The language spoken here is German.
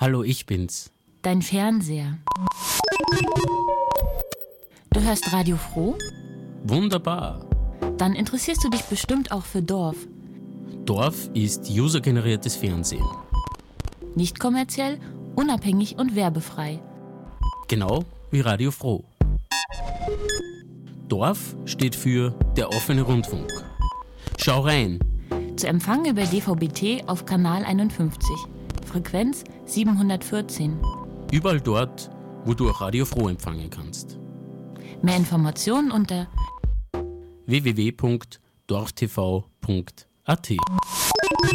Hallo, ich bin's. Dein Fernseher. Du hörst Radio Froh? Wunderbar. Dann interessierst du dich bestimmt auch für Dorf. Dorf ist usergeneriertes Fernsehen. Nicht kommerziell, unabhängig und werbefrei. Genau wie Radio Froh. Dorf steht für der offene Rundfunk. Schau rein. Zu Empfang über DVB-T auf Kanal 51. Frequenz 714. Überall dort, wo du auch Radio Froh empfangen kannst. Mehr Informationen unter www.dorftv.at